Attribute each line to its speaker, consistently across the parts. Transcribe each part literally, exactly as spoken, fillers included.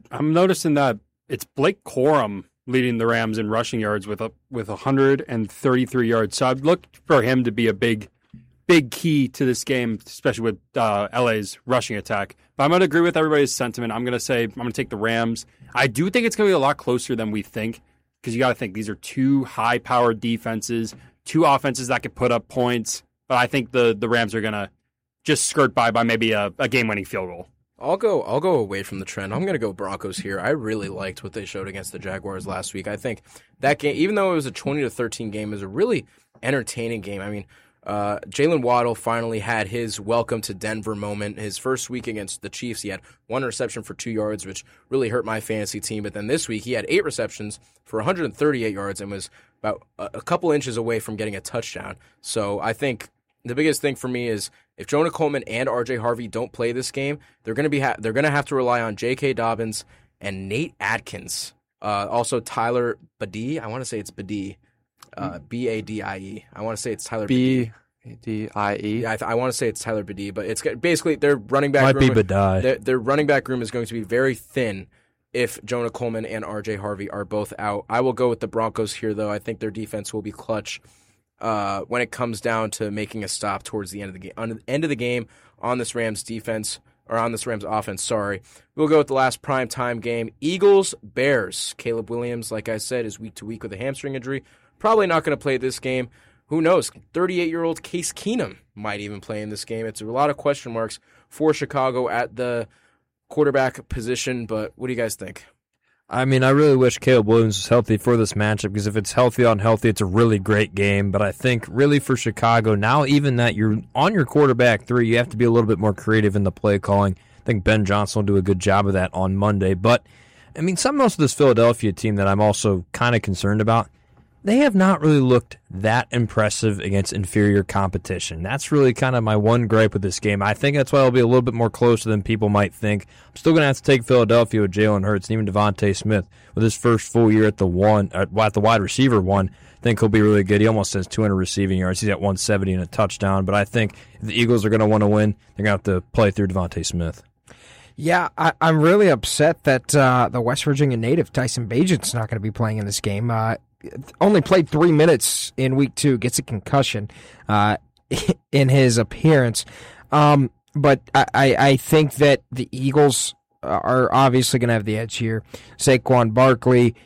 Speaker 1: I'm noticing that it's Blake Corum leading the Rams in rushing yards with a, with one hundred thirty-three yards. So I'd look for him to be a big, big key to this game, especially with uh, L A's rushing attack. But I'm going to agree with everybody's sentiment. I'm going to say I'm going to take the Rams. I do think it's going to be a lot closer than we think, because you got to think these are two high-powered defenses, two offenses that could put up points. But I think the, the Rams are going to just skirt by by maybe a, a game-winning field goal.
Speaker 2: I'll go I'll go away from the trend. I'm going to go Broncos here. I really liked what they showed against the Jaguars last week. I think that game, even though it was a twenty to thirteen game, is a really entertaining game. I mean, uh, Jalen Waddle finally had his welcome to Denver moment. His first week against the Chiefs, he had one reception for two yards, which really hurt my fantasy team. But then this week, he had eight receptions for one hundred thirty-eight yards and was about a, a couple inches away from getting a touchdown. So I think the biggest thing for me is if Jonah Coleman and R J Harvey don't play this game, they're going to be ha- they're going to have to rely on J K. Dobbins and Nate Atkins. Uh, also Tyler Badie. I want to say it's Badie. Uh, B A D I E. I want to say it's Tyler
Speaker 3: B A D I E.
Speaker 2: Yeah, I, th- I want to say it's Tyler Badie, but it's basically their running back
Speaker 3: Might
Speaker 2: room.
Speaker 3: be Badie.
Speaker 2: Their, their running back room is going to be very thin if Jonah Coleman and R J Harvey are both out. I will go with the Broncos here, though. I think their defense will be clutch uh, when it comes down to making a stop towards the end of the game. On the end of the game on this Rams defense, or on this Rams offense, sorry. We'll go with the last prime time game. Eagles, Bears. Caleb Williams, like I said, is week to week with a hamstring injury. Probably not going to play this game. Who knows? thirty-eight-year-old Case Keenum might even play in this game. It's a lot of question marks for Chicago at the quarterback position, but what do you guys think?
Speaker 3: I mean, I really wish Caleb Williams was healthy for this matchup, because if it's healthy on healthy, it's a really great game. But I think really for Chicago, now even that you're on your quarterback three, you have to be a little bit more creative in the play calling. I think Ben Johnson will do a good job of that on Monday. But, I mean, something else with this Philadelphia team that I'm also kind of concerned about, they have not really looked that impressive against inferior competition. That's really kind of my one gripe with this game. I think that's why it'll be a little bit more closer than people might think. I'm still going to have to take Philadelphia with Jalen Hurts and even Devontae Smith with his first full year at the one at the wide receiver one. I think he'll be really good. He almost has two hundred receiving yards. He's at one seventy and a touchdown. But I think if the Eagles are going to want to win, they're going to have to play through Devontae Smith.
Speaker 4: Yeah, I, I'm really upset that uh, the West Virginia native Tyson Bagent's not going to be playing in this game. Uh, only played three minutes in week two, gets a concussion uh, in his appearance. Um, but I, I think that the Eagles are obviously going to have the edge here. Saquon Barkley,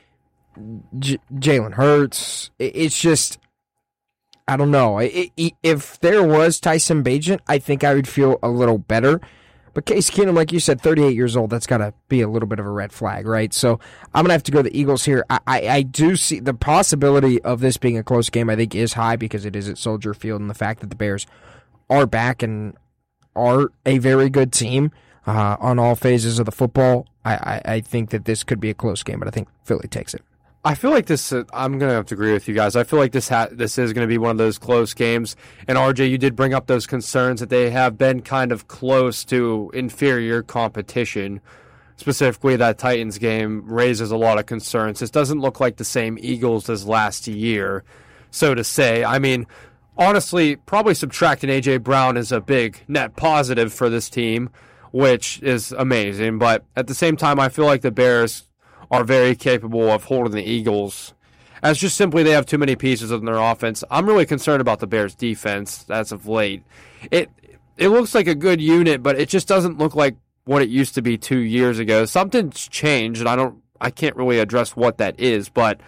Speaker 4: J- Jalen Hurts. It's just, I don't know. It, it, if there was Tyson Bagent, I think I would feel a little better. But Case Keenum, like you said, thirty-eight years old, that's got to be a little bit of a red flag, right? So I'm going to have to go the Eagles here. I, I, I do see the possibility of this being a close game, I think, is high because it is at Soldier Field, and the fact that the Bears are back and are a very good team uh, on all phases of the football, I, I, I think that this could be a close game, but I think Philly takes it.
Speaker 3: I feel like this, uh, I'm going to have to agree with you guys. I feel like this ha- this is going to be one of those close games. And R J, you did bring up those concerns that they have been kind of close to inferior competition. Specifically, that Titans game raises a lot of concerns. This doesn't look like the same Eagles as last year, so to say. I mean, honestly, probably subtracting A J. Brown is a big net positive for this team, which is amazing. But at the same time, I feel like the Bears are very capable of holding the Eagles, as just simply they have too many pieces in their offense. I'm really concerned about the Bears' defense as of late. It it looks like a good unit, but it just doesn't look like what it used to be two years ago. Something's changed, and I don't, I can't really address what that is. But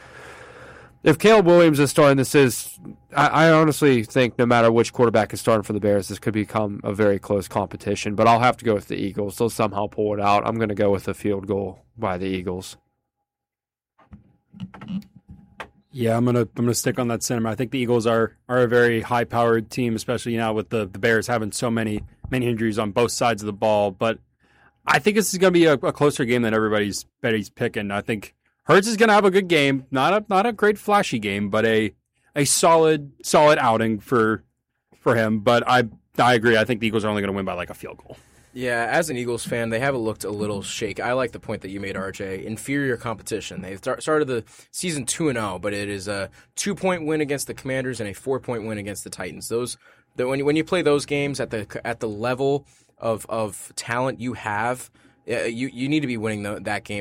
Speaker 3: if Caleb Williams is starting, this is, I, I honestly think no matter which quarterback is starting for the Bears, this could become a very close competition. But I'll have to go with the Eagles. They'll somehow pull it out. I'm going to go with a field goal by the Eagles.
Speaker 1: Yeah, I'm gonna I'm gonna stick on that sentiment. I think the Eagles are are a very high powered team, especially now with the, the Bears having so many many injuries on both sides of the ball. But I think this is gonna be a, a closer game than everybody's everybody's picking. I think Hurts is gonna have a good game, not a not a great flashy game, but a a solid solid outing for for him. But I I agree. I think the Eagles are only gonna win by like a field goal.
Speaker 2: Yeah, as an Eagles fan, they haven't looked a little shaky. I like the point that you made, R J. Inferior competition. They've tar- started the season two and oh, but it is a two-point win against the Commanders and a four-point win against the Titans. Those, the, when you, when you play those games at the at the level of of talent you have, uh, you you need to be winning the, that game.